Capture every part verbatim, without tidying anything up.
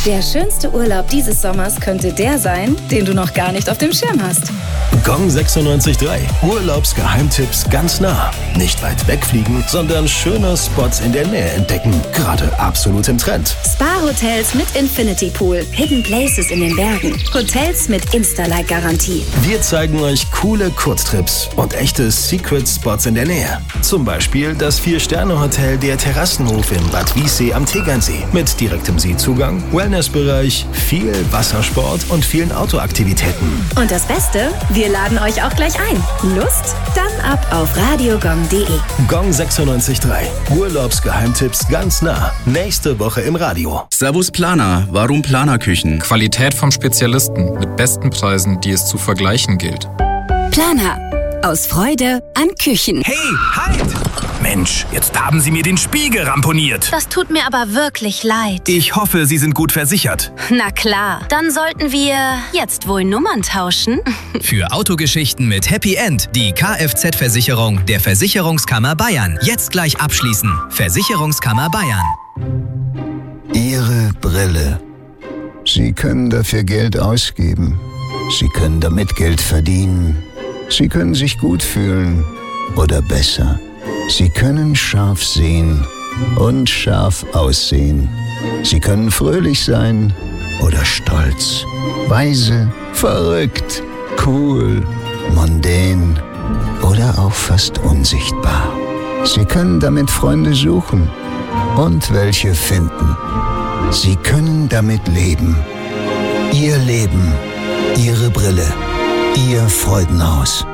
Der schönste Urlaub dieses Sommers könnte der sein, den du noch gar nicht auf dem Schirm hast. Gong sechsundneunzig Komma drei. Urlaubsgeheimtipps ganz nah. Nicht weit wegfliegen, sondern schöne Spots in der Nähe entdecken. Gerade absolut im Trend. Spa-Hotels mit Infinity Pool. Hidden Places in den Bergen. Hotels mit Insta-Like-Garantie. Wir zeigen euch coole Kurztrips und echte Secret-Spots in der Nähe. Zum Beispiel das Vier-Sterne-Hotel Der Terrassenhof in Bad Wiessee am Tegernsee. Mit direktem Seezugang, Wellnessbereich, viel Wassersport und vielen Autoaktivitäten. Und das Beste, wir laden euch auch gleich ein. Lust? Dann ab auf radiogong punkt de. Gong sechsundneunzig Komma drei. Urlaubsgeheimtipps ganz nah. Nächste Woche im Radio. Servus Planer. Warum Planerküchen? Qualität vom Spezialisten mit besten Preisen, die es zu vergleichen gilt. Planer. Aus Freude an Küchen. Hey, halt! Mensch, jetzt haben Sie mir den Spiegel ramponiert. Das tut mir aber wirklich leid. Ich hoffe, Sie sind gut versichert. Na klar, dann sollten wir jetzt wohl Nummern tauschen. Für Autogeschichten mit Happy End die Kfz-Versicherung der Versicherungskammer Bayern. Jetzt gleich abschließen. Versicherungskammer Bayern. Ihre Brille. Sie können dafür Geld ausgeben. Sie können damit Geld verdienen. Sie können sich gut fühlen oder besser. Sie können scharf sehen und scharf aussehen. Sie können fröhlich sein oder stolz, weise, verrückt, cool, mondän oder auch fast unsichtbar. Sie können damit Freunde suchen und welche finden. Sie können damit leben. Ihr Leben, Ihre Brille, Ihr Freudenhaus.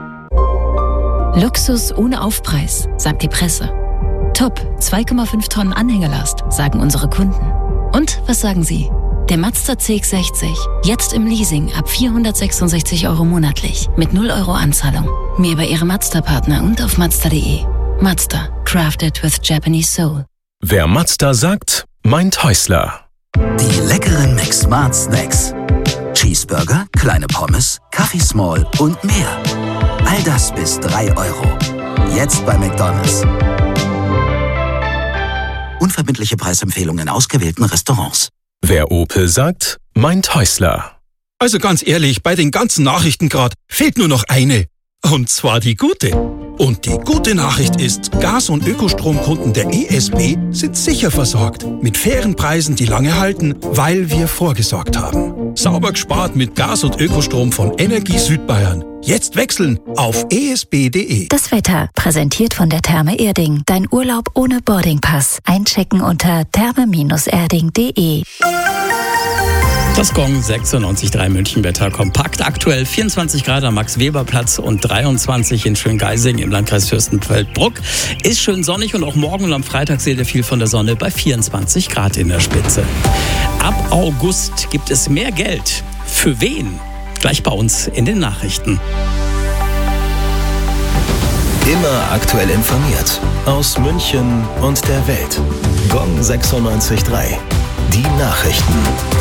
Luxus ohne Aufpreis, sagt die Presse. Top, zwei Komma fünf Tonnen Anhängerlast, sagen unsere Kunden. Und was sagen Sie? Der Mazda C X sechzig, jetzt im Leasing ab vierhundertsechsundsechzig Euro monatlich, mit null Euro Anzahlung. Mehr bei Ihrem Mazda-Partner und auf mazda punkt de. Mazda, crafted with Japanese soul. Wer Mazda sagt, meint Häusler. Die leckeren McSmart Snacks. Cheeseburger, kleine Pommes, Kaffee Small und mehr. All das bis drei Euro. Jetzt bei McDonald's. Unverbindliche Preisempfehlungen in ausgewählten Restaurants. Wer Opel sagt, meint Häusler. Also ganz ehrlich, bei den ganzen Nachrichten gerade fehlt nur noch eine. Und zwar die gute. Und die gute Nachricht ist, Gas- und Ökostromkunden der E S B sind sicher versorgt. Mit fairen Preisen, die lange halten, weil wir vorgesorgt haben. Sauber gespart mit Gas- und Ökostrom von Energie Südbayern. Jetzt wechseln auf e s b punkt de. Das Wetter, präsentiert von der Therme Erding. Dein Urlaub ohne Boardingpass. Einchecken unter therme erding punkt de. Das Gong sechsundneunzig Komma drei München-Wetter kompakt. Aktuell vierundzwanzig Grad am Max-Weber-Platz und dreiundzwanzig in Schöngeising im Landkreis Fürstenfeldbruck. Ist schön sonnig und auch morgen und am Freitag seht ihr viel von der Sonne bei vierundzwanzig Grad in der Spitze. Ab August gibt es mehr Geld. Für wen? Gleich bei uns in den Nachrichten. Immer aktuell informiert. Aus München und der Welt. Gong sechsundneunzig Komma drei. Die Nachrichten.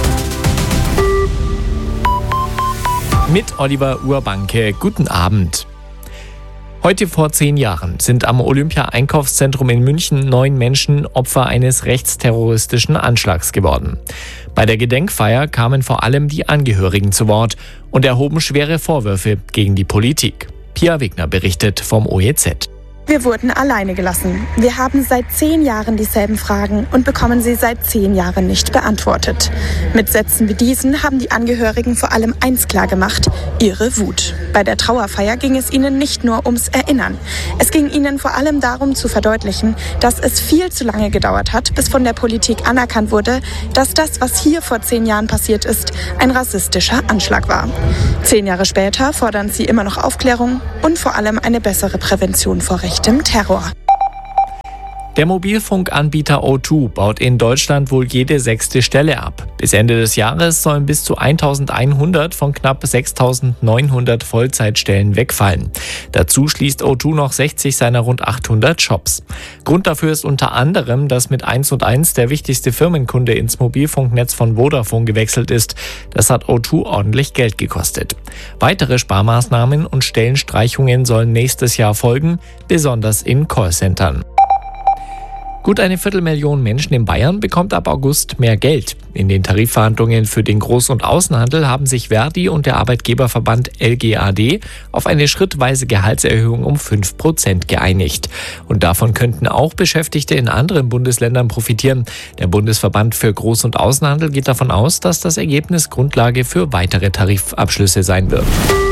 Mit Oliver Urbanke. Guten Abend. Heute vor zehn Jahren sind am Olympia-Einkaufszentrum in München neun Menschen Opfer eines rechtsterroristischen Anschlags geworden. Bei der Gedenkfeier kamen vor allem die Angehörigen zu Wort und erhoben schwere Vorwürfe gegen die Politik. Pia Wegner berichtet vom O E Z. Wir wurden alleine gelassen. Wir haben seit zehn Jahren dieselben Fragen und bekommen sie seit zehn Jahren nicht beantwortet. Mit Sätzen wie diesen haben die Angehörigen vor allem eins klargemacht: ihre Wut. Bei der Trauerfeier ging es ihnen nicht nur ums Erinnern. Es ging ihnen vor allem darum zu verdeutlichen, dass es viel zu lange gedauert hat, bis von der Politik anerkannt wurde, dass das, was hier vor zehn Jahren passiert ist, ein rassistischer Anschlag war. Zehn Jahre später fordern sie immer noch Aufklärung und vor allem eine bessere Prävention vor Recht. Dem Terror. Der Mobilfunkanbieter O zwei baut in Deutschland wohl jede sechste Stelle ab. Bis Ende des Jahres sollen bis zu eintausendeinhundert von knapp sechstausendneunhundert Vollzeitstellen wegfallen. Dazu schließt O zwei noch sechzig seiner rund achthundert Shops. Grund dafür ist unter anderem, dass mit eins und eins der wichtigste Firmenkunde ins Mobilfunknetz von Vodafone gewechselt ist. Das hat O zwei ordentlich Geld gekostet. Weitere Sparmaßnahmen und Stellenstreichungen sollen nächstes Jahr folgen, besonders in Callcentern. Gut eine Viertelmillion Menschen in Bayern bekommt ab August mehr Geld. In den Tarifverhandlungen für den Groß- und Außenhandel haben sich Verdi und der Arbeitgeberverband L G A D auf eine schrittweise Gehaltserhöhung um fünf Prozent geeinigt. Und davon könnten auch Beschäftigte in anderen Bundesländern profitieren. Der Bundesverband für Groß- und Außenhandel geht davon aus, dass das Ergebnis Grundlage für weitere Tarifabschlüsse sein wird.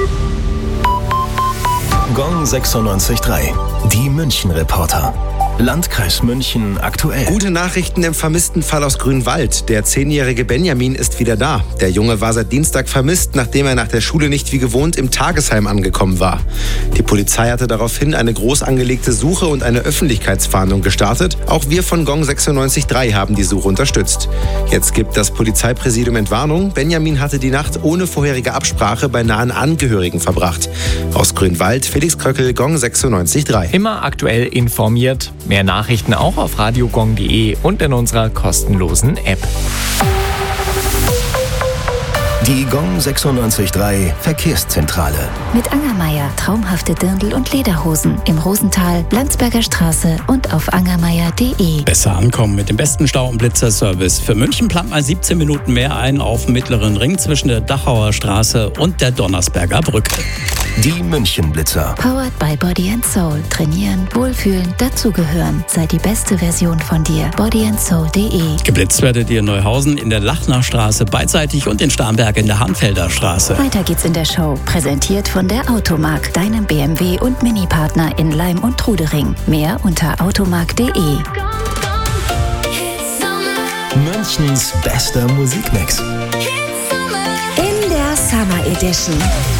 Gong sechsundneunzig Komma drei. Die München-Reporter. Landkreis München aktuell. Gute Nachrichten im vermissten Fall aus Grünwald. Der zehnjährige Benjamin ist wieder da. Der Junge war seit Dienstag vermisst, nachdem er nach der Schule nicht wie gewohnt im Tagesheim angekommen war. Die Polizei hatte daraufhin eine groß angelegte Suche und eine Öffentlichkeitsfahndung gestartet. Auch wir von Gong sechsundneunzig Komma drei haben die Suche unterstützt. Jetzt gibt das Polizeipräsidium Entwarnung. Benjamin hatte die Nacht ohne vorherige Absprache bei nahen Angehörigen verbracht. Aus Grünwald, Felix Kröckel, Gong sechsundneunzig Komma drei. Immer aktuell informiert. Mehr Nachrichten auch auf radiogong punkt de und in unserer kostenlosen App. Die Gong sechsundneunzig Komma drei Verkehrszentrale. Mit Angermeier traumhafte Dirndl und Lederhosen im Rosental, Landsberger Straße und auf angermeier punkt de. Besser ankommen mit dem besten Stau- und Blitzerservice. Für München plant mal siebzehn Minuten mehr ein auf dem Mittleren Ring zwischen der Dachauer Straße und der Donnersberger Brücke. Die München-Blitzer. Powered by Body and Soul. Trainieren, wohlfühlen, dazugehören. Sei die beste Version von dir. body and soul punkt de. Geblitzt werdet ihr in Neuhausen, in der Lachnachstraße beidseitig und in Starnberg in der Hanfelder Straße. Weiter geht's in der Show. Präsentiert von der Automark, deinem B M W und Mini-Partner in Leim und Trudering. Mehr unter automark punkt de. Münchens bester Musikmix. In der Summer Edition.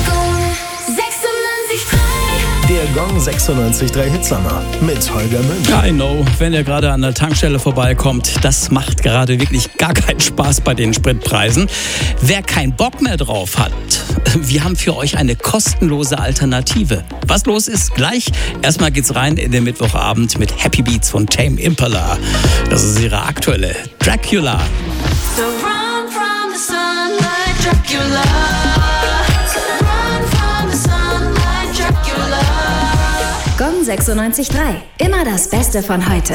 Der Gong sechsundneunzig Komma drei Hitsommer mit Holger Münch. I know, wenn ihr gerade an der Tankstelle vorbeikommt, das macht gerade wirklich gar keinen Spaß bei den Spritpreisen. Wer keinen Bock mehr drauf hat, wir haben für euch eine kostenlose Alternative. Was los ist gleich? Erstmal geht's rein in den Mittwochabend mit Happy Beats von Tame Impala. Das ist ihre aktuelle Dracula. So run from the sunlight, Dracula. Gong sechsundneunzig Komma drei. Immer das Beste von heute.